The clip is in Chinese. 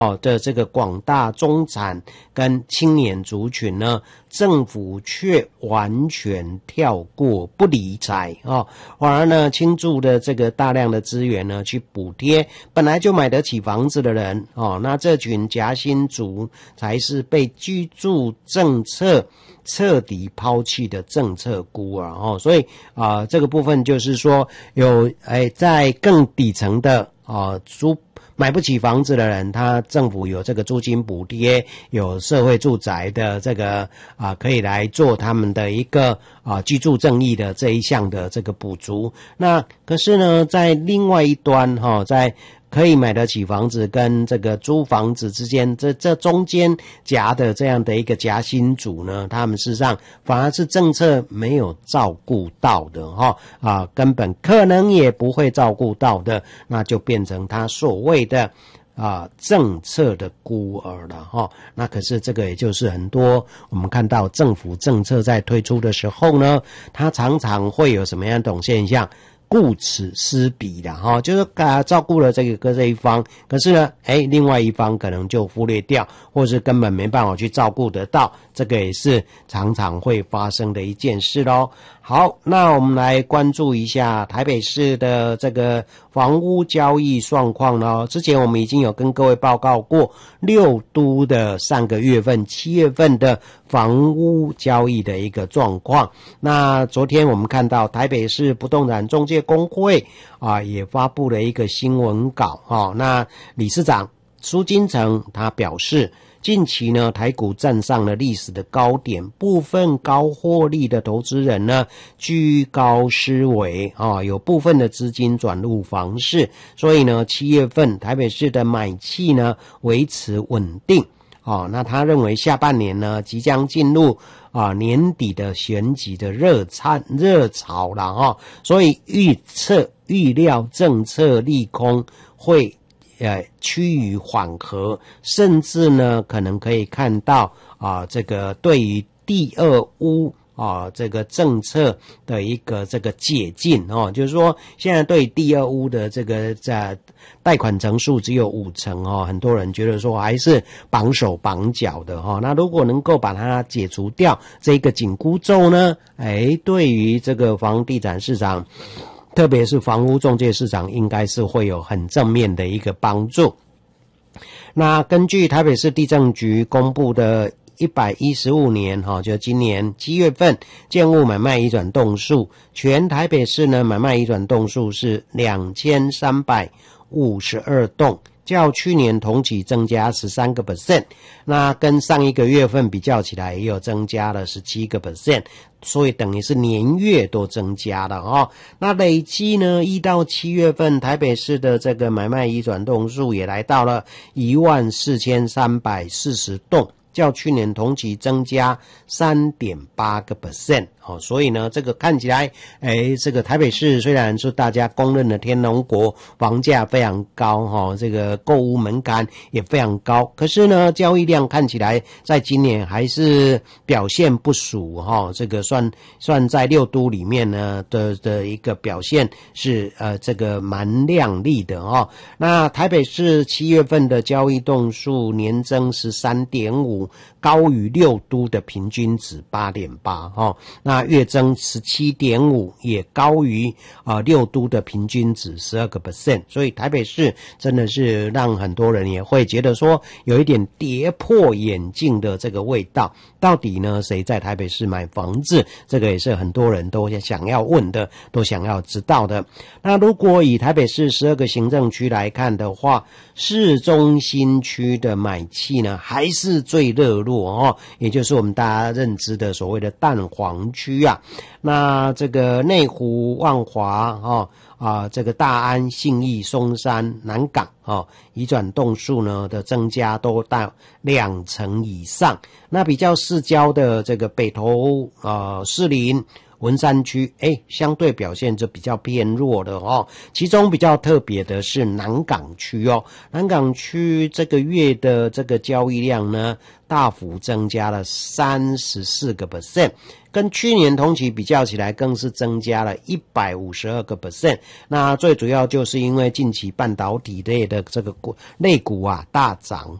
的这个广大中产跟青年族群呢，政府却完全跳过不理睬反而呢倾注的这个大量的资源呢去补贴本来就买得起房子的人那这群夹心族才是被居住政策彻底抛弃的政策孤儿所以这个部分就是说有在更底层的买不起房子的人，他政府有这个租金补贴，有社会住宅的这个可以来做他们的一个居住正义的这一项的这个补足。那可是呢，在另外一端在可以买得起房子跟这个租房子之间，这中间夹的这样的一个夹心族呢，他们事实上反而是政策没有照顾到的根本可能也不会照顾到的，那就变成他所谓的政策的孤儿了那可是这个也就是很多我们看到政府政策在推出的时候呢，它常常会有什么样的种现象？顾此失彼的就是照顾了这一方，可是呢另外一方可能就忽略掉，或是根本没办法去照顾得到，这个也是常常会发生的一件事咯。好，那我们来关注一下台北市的这个房屋交易状况咯。之前我们已经有跟各位报告过6都的上个月份7月份的房屋交易的一个状况。那昨天我们看到台北市不动产中介公会也发布了一个新闻稿那理事长苏金城他表示，近期呢台股站上了历史的高点，部分高获利的投资人呢居高思维有部分的资金转入房市，所以呢7月份台北市的买气呢维持稳定那他认为下半年呢即将进入年底的选举的热潮了所以预料政策利空会趋于缓和，甚至呢可能可以看到这个对于第二屋这个政策的一个这个解禁就是说现在对第二屋的这个贷款成数只有50%很多人觉得说还是绑手绑脚的那如果能够把它解除掉这个紧箍咒呢对于这个房地产市场特别是房屋中介市场应该是会有很正面的一个帮助。那根据台北市地政局公布的115年就今年7月份建物买卖移转栋数，全台北市呢买卖移转栋数是2352栋，较去年同期增加 13%， 那跟上一个月份比较起来也有增加了 17%， 所以等于是年月都增加了那累积呢1到7月份台北市的这个买卖移转栋数也来到了14340栋，较去年同期增加 3.8%所以呢这个看起来这个台北市虽然是大家公认的天龙国，房价非常高这个购物门槛也非常高，可是呢交易量看起来在今年还是表现不俗这个算在6都里面呢的一个表现是这个蛮亮丽的那台北市7月份的交易栋数年增 13.5%， 高于6都的平均值 8.8%那月增 17.5% 也高于6都的平均值 12%， 所以台北市真的是让很多人也会觉得说有一点跌破眼镜的这个味道。到底呢谁在台北市买房子，这个也是很多人都想要问的，都想要知道的。那如果以台北市12个行政区来看的话，市中心区的买气呢还是最热络也就是我们大家认知的所谓的蛋黄区那这个内湖、万华这个大安、信义、松山、南港移转栋数呢的增加都到2成以上。那比较市郊的这个北投、士林、 文山区相对表现就比较偏弱的哦。其中比较特别的是南港区哦，南港区这个月的这个交易量呢大幅增加了34%，跟去年同期比较起来更是增加了152%。那最主要就是因为近期半导体类的这个类股啊大涨